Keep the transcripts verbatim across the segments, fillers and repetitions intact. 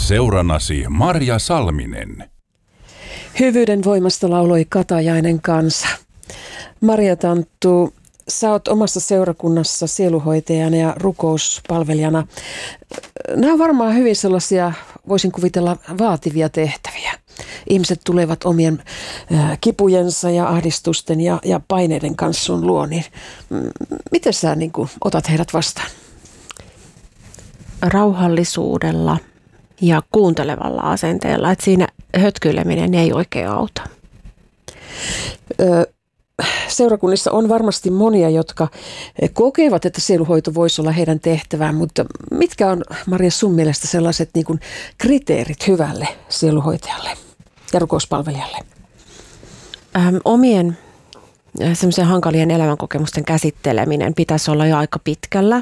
Seurannasi Marja Salminen. Hyvyyden voimasta lauloi Katajainen kansa. Marja Tanttu, sä oot omassa seurakunnassa sieluhoitajana ja rukouspalvelijana. Nämä on varmaan hyvin sellaisia, voisin kuvitella, vaativia tehtäviä. Ihmiset tulevat omien kipujensa ja ahdistusten ja, ja paineiden kanssa sun luo. Niin miten sä niin kuin, otat heidät vastaan? Rauhallisuudella ja kuuntelevalla asenteella. Että siinä hötkyileminen ei oikein auta. Ö, Seurakunnissa on varmasti monia, jotka kokevat, että sieluhoito voisi olla heidän tehtävään, mutta mitkä on, Marja, sun mielestä sellaiset niin kuin kriteerit hyvälle sieluhoitajalle ja rukouspalvelijalle? Ähm, omien semmoisen hankalien elämänkokemusten käsitteleminen pitäisi olla jo aika pitkällä.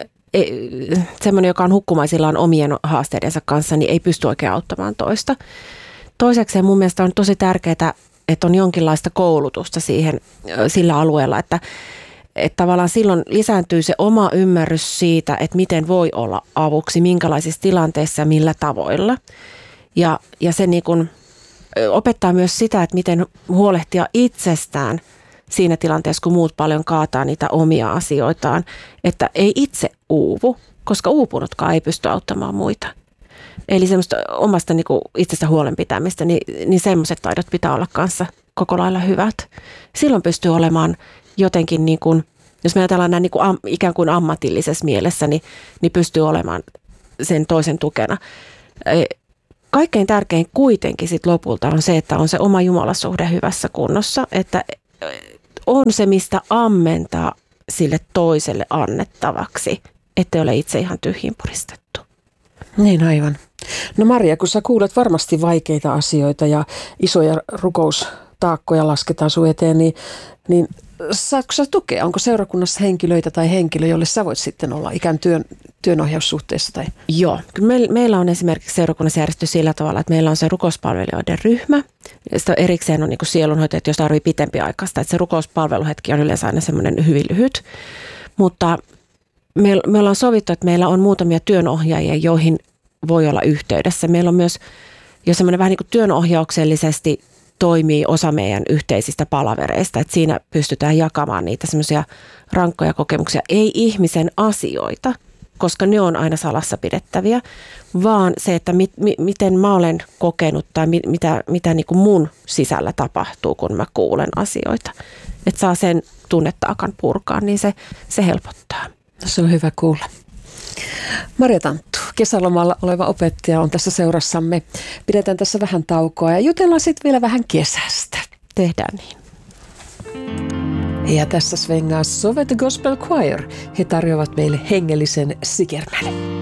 Semmoinen, joka on hukkumaisillaan omien haasteidensa kanssa, niin ei pysty oikein auttamaan toista. Toisekseen mun mielestä on tosi tärkeää, että on jonkinlaista koulutusta siihen, sillä alueella, että, että tavallaan silloin lisääntyy se oma ymmärrys siitä, että miten voi olla avuksi, minkälaisissa tilanteissa ja millä tavoilla. Ja, ja se niin kuin opettaa myös sitä, että miten huolehtia itsestään siinä tilanteessa, kun muut paljon kaataa niitä omia asioitaan, että ei itse uuvu, koska uupunutkaan ei pysty auttamaan muita. Eli semmoista omasta niin kuin itsestä huolenpitämistä, niin, niin semmoiset taidot pitää olla kanssa koko lailla hyvät. Silloin pystyy olemaan jotenkin, niin kuin, jos me ajatellaan näin niin kuin am, ikään kuin ammatillisessa mielessä, niin, niin pystyy olemaan sen toisen tukena. Kaikkein tärkein kuitenkin sit lopulta on se, että on se oma jumalasuhde hyvässä kunnossa, että on se, mistä ammentaa sille toiselle annettavaksi, ettei ole itse ihan tyhjin puristettu. Niin aivan. No Marja, kun sä kuulet varmasti vaikeita asioita ja isoja rukoustaakkoja lasketaan sun eteen, niin, niin saatko sä tukea? Onko seurakunnassa henkilöitä tai henkilö, jolle sä voit sitten olla ikään työn, työnohjaussuhteessa? Tai? Joo, kyllä meillä on esimerkiksi seurakunnassa järjestetty sillä tavalla, että meillä on se rukouspalvelijoiden ryhmä. Sitten erikseen on niin kuin sielunhoitajat, jos tarvitsee pitempi aikaista. Että se rukouspalveluhetki on yleensä aina semmoinen hyvin lyhyt. Mutta me, me ollaan sovittu, että meillä on muutamia työnohjaajia, joihin voi olla yhteydessä. Meillä on myös jo semmoinen vähän niin kuin työnohjauksellisesti toimii osa meidän yhteisistä palavereista, että siinä pystytään jakamaan niitä semmoisia rankkoja kokemuksia, ei ihmisen asioita, koska ne on aina salassa pidettäviä, vaan se, että mit, mi, miten mä olen kokenut tai mit, mitä, mitä niin kuin mun sisällä tapahtuu, kun mä kuulen asioita. Että saa sen tunnetaakan purkaa, niin se, se helpottaa. Se on hyvä kuulla. Marja Tanttu, kesälomalla oleva opettaja on tässä seurassamme. Pidetään tässä vähän taukoa ja jutellaan sitten vielä vähän kesästä. Tehdään niin. Ja tässä svengaa Sovet Gospel Choir. He tarjoavat meille hengellisen sikernän.